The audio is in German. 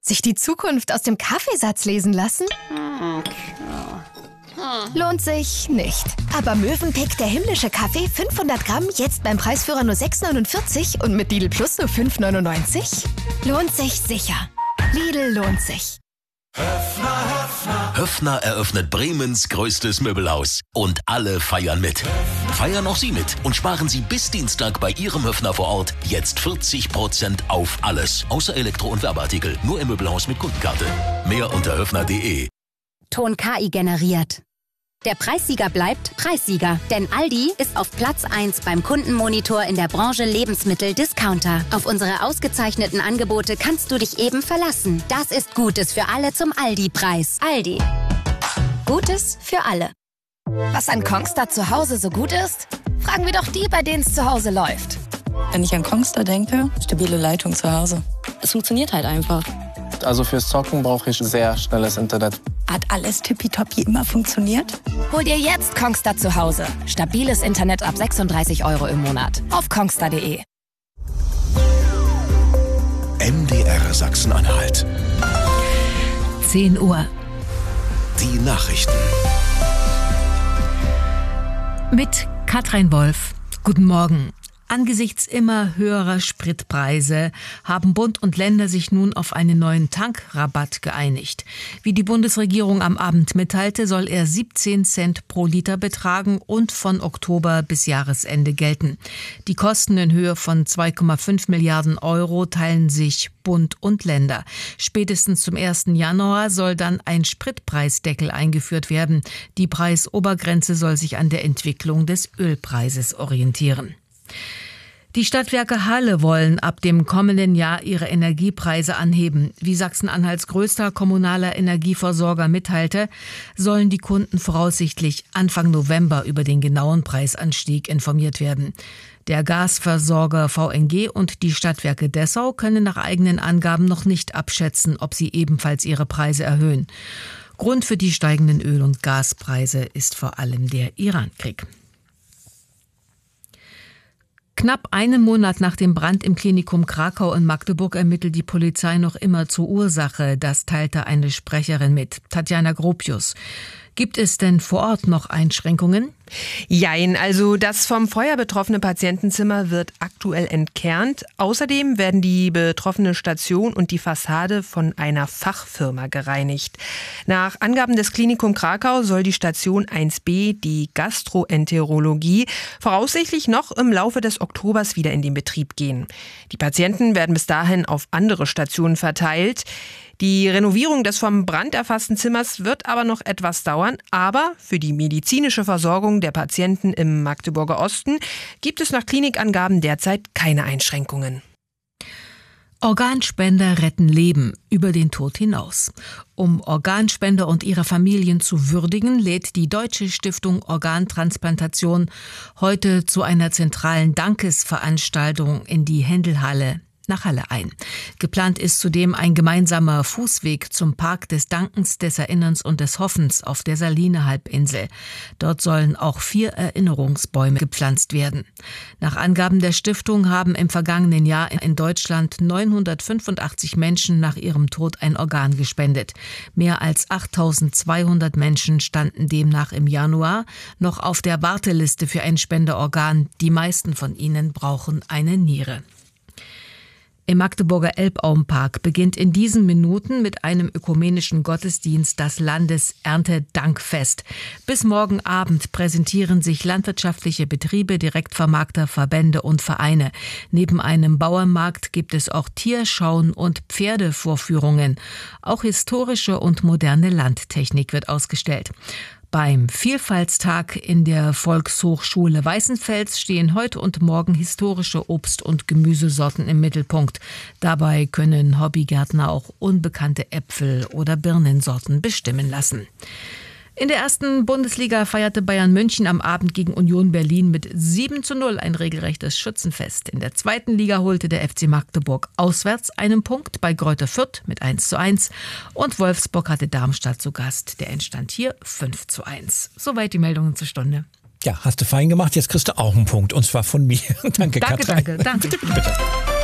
Sich die Zukunft aus dem Kaffeesatz lesen lassen? Lohnt sich nicht. Aber Mövenpick, der himmlische Kaffee, 500 Gramm, jetzt beim Preisführer nur 6,49 und mit Lidl Plus nur 5,99? Lohnt sich sicher. Lidl lohnt sich. Höffner eröffnet Bremens größtes Möbelhaus. Und alle feiern mit. Feiern auch Sie mit und sparen Sie bis Dienstag bei Ihrem Höffner vor Ort jetzt 40% auf alles. Außer Elektro- und Werbeartikel. Nur im Möbelhaus mit Kundenkarte. Mehr unter höffner.de. Ton KI generiert. Der Preissieger bleibt Preissieger, denn Aldi ist auf Platz 1 beim Kundenmonitor in der Branche Lebensmittel-Discounter. Auf unsere ausgezeichneten Angebote kannst du dich eben verlassen. Das ist Gutes für alle zum Aldi-Preis. Aldi. Gutes für alle. Was an Kongstar zu Hause so gut ist? Fragen wir doch die, bei denen es zu Hause läuft. Wenn ich an Kongstar denke, stabile Leitung zu Hause. Es funktioniert halt einfach. Also fürs Zocken brauche ich sehr schnelles Internet. Hat alles tippitoppi immer funktioniert? Hol dir jetzt Kongstar zu Hause. Stabiles Internet ab 36 € im Monat. Auf kongstar.de. MDR Sachsen-Anhalt. 10 Uhr. Die Nachrichten. Mit Katrin Wolf. Guten Morgen. Angesichts immer höherer Spritpreise haben Bund und Länder sich nun auf einen neuen Tankrabatt geeinigt. Wie die Bundesregierung am Abend mitteilte, soll er 17 Cent pro Liter betragen und von Oktober bis Jahresende gelten. Die Kosten in Höhe von 2,5 Milliarden € teilen sich Bund und Länder. Spätestens zum 1. Januar soll dann ein Spritpreisdeckel eingeführt werden. Die Preisobergrenze soll sich an der Entwicklung des Ölpreises orientieren. Die Stadtwerke Halle wollen ab dem kommenden Jahr ihre Energiepreise anheben. Wie Sachsen-Anhalts größter kommunaler Energieversorger mitteilte, sollen die Kunden voraussichtlich Anfang November über den genauen Preisanstieg informiert werden. Der Gasversorger VNG und die Stadtwerke Dessau können nach eigenen Angaben noch nicht abschätzen, ob sie ebenfalls ihre Preise erhöhen. Grund für die steigenden Öl- und Gaspreise ist vor allem der Irankrieg. Knapp einen Monat nach dem Brand im Klinikum Krakau in Magdeburg ermittelt die Polizei noch immer zur Ursache. Das teilte eine Sprecherin mit. Tatjana Gropius. Gibt es denn vor Ort noch Einschränkungen? Jein, also das vom Feuer betroffene Patientenzimmer wird aktuell entkernt. Außerdem werden die betroffene Station und die Fassade von einer Fachfirma gereinigt. Nach Angaben des Klinikum Krakau soll die Station 1b, die Gastroenterologie, voraussichtlich noch im Laufe des Oktobers wieder in den Betrieb gehen. Die Patienten werden bis dahin auf andere Stationen verteilt. Die Renovierung des vom Brand erfassten Zimmers wird aber noch etwas dauern. Aber für die medizinische Versorgung der Patienten im Magdeburger Osten gibt es nach Klinikangaben derzeit keine Einschränkungen. Organspender retten Leben über den Tod hinaus. Um Organspender und ihre Familien zu würdigen, lädt die Deutsche Stiftung Organtransplantation heute zu einer zentralen Dankesveranstaltung in die Händelhalle nach Halle ein. Geplant ist zudem ein gemeinsamer Fußweg zum Park des Dankens, des Erinnerns und des Hoffens auf der Saline-Halbinsel. Dort sollen auch 4 Erinnerungsbäume gepflanzt werden. Nach Angaben der Stiftung haben im vergangenen Jahr in Deutschland 985 Menschen nach ihrem Tod ein Organ gespendet. Mehr als 8.200 Menschen standen demnach im Januar noch auf der Warteliste für ein Spenderorgan. Die meisten von ihnen brauchen eine Niere. Im Magdeburger Elbaumpark beginnt in diesen Minuten mit einem ökumenischen Gottesdienst das Landeserntedankfest. Bis morgen Abend präsentieren sich landwirtschaftliche Betriebe, Direktvermarkter, Verbände und Vereine. Neben einem Bauernmarkt gibt es auch Tierschauen und Pferdevorführungen. Auch historische und moderne Landtechnik wird ausgestellt. Beim Vielfaltstag in der Volkshochschule Weißenfels stehen heute und morgen historische Obst- und Gemüsesorten im Mittelpunkt. Dabei können Hobbygärtner auch unbekannte Äpfel- oder Birnensorten bestimmen lassen. In der ersten Bundesliga feierte Bayern München am Abend gegen Union Berlin mit 7:0 ein regelrechtes Schützenfest. In der zweiten Liga holte der FC Magdeburg auswärts einen Punkt bei Greuther Fürth mit 1:1 und Wolfsburg hatte Darmstadt zu Gast. Der Endstand hier 5:1. Soweit die Meldungen zur Stunde. Ja, hast du fein gemacht. Jetzt kriegst du auch einen Punkt und zwar von mir. Danke, Katrin. Danke. Bitte.